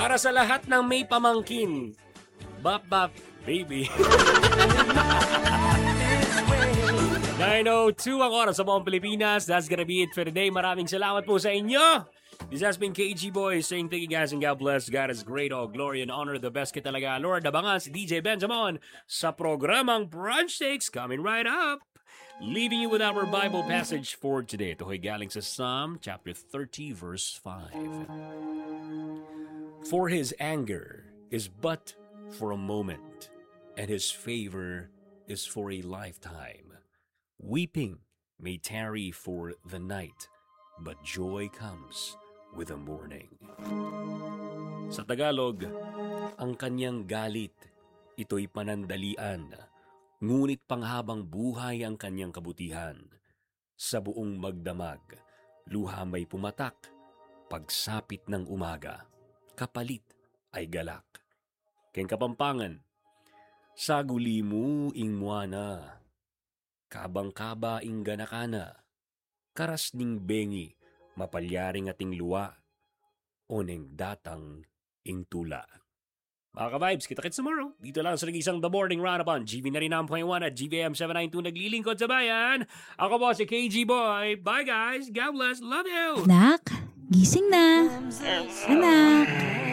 Para sa lahat ng may pamangkin. Bap, bap, baby. 9:02 ang oras sa buong Pilipinas. That's gonna be it for today. Maraming salamat po sa inyo. This has been KG Boy saying thank you guys and God bless. God is great. All glory and honor. The best kita talaga. Lord, abangan si DJ Benjamin sa programang Brunch Takes coming right up. Leaving you with our Bible passage for today. Ito ay galing sa Psalm chapter 30 verse 5. For his anger is but for a moment, and his favor is for a lifetime. Weeping may tarry for the night, but joy comes with the morning. Sa Tagalog, ang kanyang galit, ito'y panandalian, ngunit panghabang buhay ang kanyang kabutihan. Sa buong magdamag, luha may pumatak, pagsapit ng umaga, kapalit ay galak. Keng Kapampangan, saguli mo ing muana, kabang-kaba ing ganakana, karas ning bengi, mapalyaring ating luwa, oneng datang ing tula. Mga ka-vibes, kita-kits tomorrow. Dito lang sa nag-isang The Morning Roundup on GV99.1 at GVM 792 naglilingkod sa bayan. Ako po si KG Boy. Bye guys. God bless. Love you. Nak, gising na. Anak.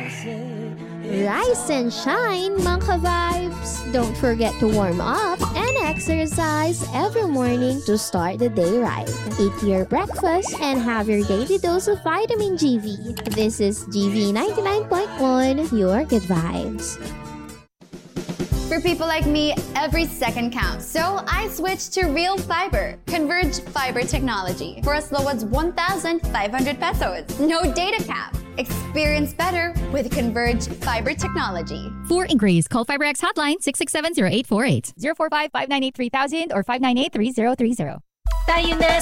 Rise and shine, mga ka-vibes! Don't forget to warm up and exercise every morning to start the day right. Eat your breakfast and have your daily dose of vitamin GV. This is GV 99.1, your good vibes. For people like me, every second counts. So I switched to Real Fiber, Converge Fiber technology for as low as 1,500 pesos. No data cap. Experience better with Converge Fiber technology. For inquiries, call FiberX hotline 667-0848, 045-598-3000 or 598-3030. Tayo na